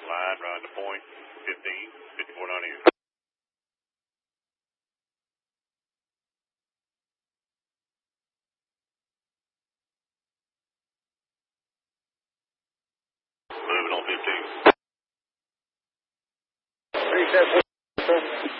line, run to point, 15, 5498. Moving on 15. 3-7, sir.